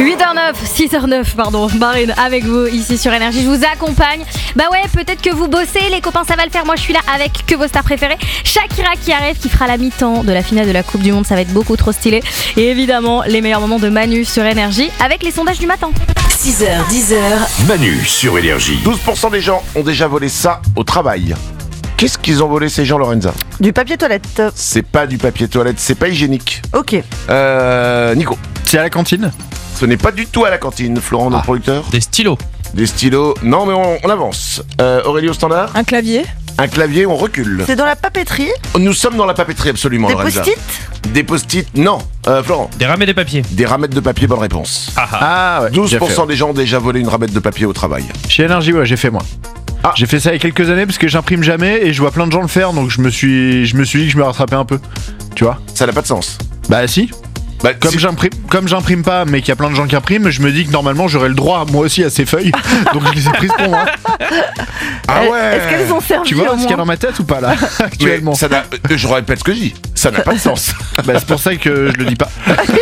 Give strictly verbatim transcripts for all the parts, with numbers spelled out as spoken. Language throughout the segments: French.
huit heures neuf, six heures neuf, pardon, Marine avec vous ici sur Énergie, je vous accompagne. Bah ouais, peut-être que vous bossez, les copains ça va le faire, moi je suis là avec que vos stars préférées. Shakira qui arrive, qui fera la mi-temps de la finale de la Coupe du Monde, ça va être beaucoup trop stylé. Et évidemment, les meilleurs moments de Manu sur Énergie avec les sondages du matin. six heures, dix heures. Manu sur Énergie. douze pour cent des gens ont déjà volé ça au travail. Qu'est-ce qu'ils ont volé ces gens, Lorenza? Du papier toilette. C'est pas du papier toilette, c'est pas hygiénique. Ok. Euh, Nico. C'est à la cantine? Ce n'est pas du tout à la cantine, Florent, notre Ah. producteur. Des stylos. Des stylos. Non, mais on, on avance. Euh, Aurélie au standard. Un clavier. Un clavier, on recule. C'est dans la papeterie. Nous sommes dans la papeterie, absolument, Des Lorenza. post-it. Des post-it, non. Euh, Florent. Des ramets des papiers. Des ramettes de papier, bonne réponse. Ah, ah. Ah ouais. douze pour cent j'ai fait. des gens ont déjà volé une ramette de papier au travail. Chez Énergie, ouais, j'ai fait moi. Ah. J'ai fait ça il y a quelques années parce que j'imprime jamais et je vois plein de gens le faire, donc je me suis, je me suis dit que je me rattrapais un peu. Tu vois? Ça n'a pas de sens. Bah si. Bah, Comme si- j'imprime, comme j'imprime pas, mais qu'il y a plein de gens qui impriment, je me dis que normalement j'aurais le droit moi aussi à ces feuilles, donc je les ai prises pour moi. Ah Euh, ouais. Est-ce qu'elles ont servi Tu vois au ce qu'il y a moins dans ma tête ou pas là Mais actuellement? ça n'a- euh, je répète ce que je dis. Ça n'a pas de sens. Bah c'est pour ça que je le dis pas.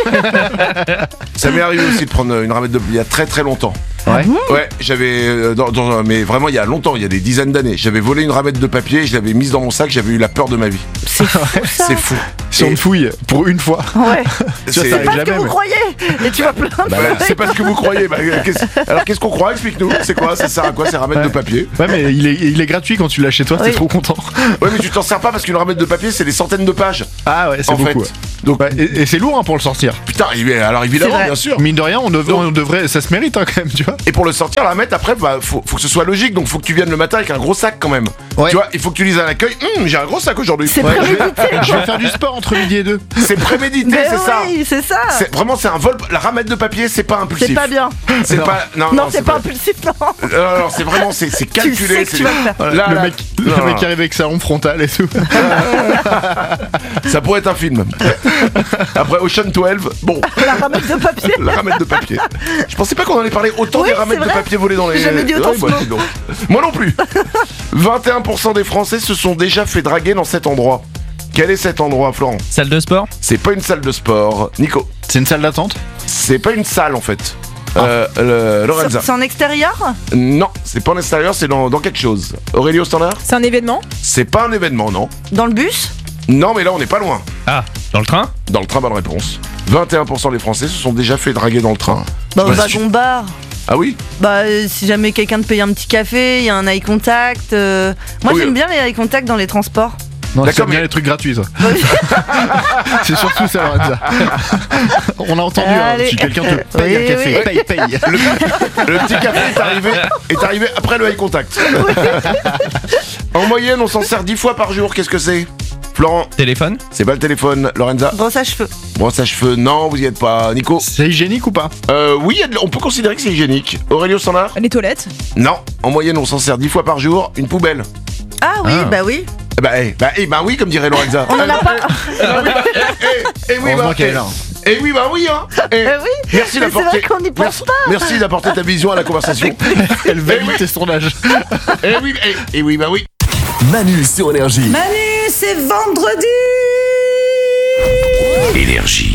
Ça m'est arrivé aussi de prendre une ramette de il y a très très longtemps. Ouais. Ouais, j'avais euh, dans, dans- mais vraiment il y a longtemps, il y a des dizaines d'années, j'avais volé une ramette de papier, je l'avais mise dans mon sac, j'avais eu la peur de ma vie. C'est fou ça. C'est fou. Si on Et te fouille pour une fois. Ouais. Tu vois, c'est- ça C'est arrive pas ce que jamais, vous mais- croyez. Et tu vas plein de bah, c'est pas ce que vous croyez. Bah, euh, qu'est-ce- alors qu'est-ce qu'on croit? Explique-nous. C'est quoi? Ça sert à quoi ces ramettes Ouais. de papier? Ouais mais il est, il est gratuit quand tu l'as chez toi, Oui. t'es trop content. Ouais, mais tu t'en sers pas parce qu'une ramette de papier c'est des centaines de pages. Ah ouais, c'est En beaucoup. fait. ouais. Donc Ouais, et, et c'est lourd hein, pour le sortir. putain, il- alors évidemment, C'est vrai. bien sûr. Mine de rien, on, dev- Donc- on devrait, ça se mérite hein, quand même, tu vois. Et pour le sortir, la mettre après, bah, faut, faut que ce soit logique. Donc faut que tu viennes le matin avec un gros sac quand même. Ouais. Tu vois, il faut que tu lises à l'accueil. Hum, j'ai un gros sac aujourd'hui. C'est Ouais, je, prémédité. vais, je vais faire du sport entre midi et deux. C'est prémédité, Mais c'est ça. oui, c'est ça. C'est vraiment c'est un vol. La ramette de papier, c'est pas impulsif. C'est pas bien. C'est Non. pas. Non, Non, c'est pas impulsif, non. Euh, alors c'est vraiment c'est c'est Tu calculé. sais que c'est- tu vas le faire. Voilà, Là, le là, mec, non, le mec non. qui arrive avec sa lampe frontale et tout. Ça pourrait être un film. Après Ocean douze, bon, La ramette de papier. la ramette de papier. Je pensais pas qu'on allait parler autant Oui, des ramettes c'est de vrai. papier volées dans les. J'ai jamais dit autant Ouais, ce bah, mot. dis donc. Moi non plus. vingt et un pour cent des Français se sont déjà fait draguer dans cet endroit. Quel est cet endroit, Florent? Salle de sport. C'est pas une salle de sport. Nico, C'est une salle d'attente. c'est pas une salle en fait. Ah. Euh, le- Lorenza. C'est en extérieur. Non, c'est pas en extérieur, c'est dans, dans quelque chose. Aurélie au standard? C'est un événement? C'est pas un événement, non. Dans le bus. Non, mais là on n'est pas loin. Ah, dans le train. Dans le train, bonne réponse. vingt et un pour cent des Français se sont déjà fait draguer dans le train. Bah, au Bah, si- wagon bar. Ah oui? Bah, euh, si jamais quelqu'un te paye un petit café, il y a un eye contact. euh, Moi, Oui. j'aime bien les eye contact dans les transports. Non, D'accord, c'est bien mais- les trucs gratuits. Ça. C'est surtout ça, Lorenza. On a entendu. Hein, Allez. si quelqu'un te paye Oui, un café, oui. paye, paye. Le petit café est arrivé, est arrivé après le eye contact. En moyenne, on s'en sert dix fois par jour. Qu'est-ce que c'est? Florent, Téléphone. c'est pas le téléphone. Lorenza, Brosse à cheveux. brosse à cheveux, non, vous y êtes pas. Nico, C'est hygiénique ou pas? euh, oui, il y a de- on peut considérer que c'est hygiénique. Aurélie au standard? Les toilettes? Non, en moyenne, on s'en sert dix fois par jour. Une poubelle. Ah oui, Ah. bah oui. Eh Bah, eh, bah, eh, bah oui, comme dirait Lorenza. On en a pas. Eh, eh, eh, eh, oui, Heureusement bah, qu'elle est eh, là. eh oui, bah oui, hein. Eh, Eh oui. Merci Mais c'est d'apporter. vrai qu'on n'y pense merci, pas. merci d'apporter ta vision à la conversation. Elle valide tes sondages. Eh oui, eh, eh oui, bah oui. Manu sur Énergie. Manu, c'est vendredi. Énergie.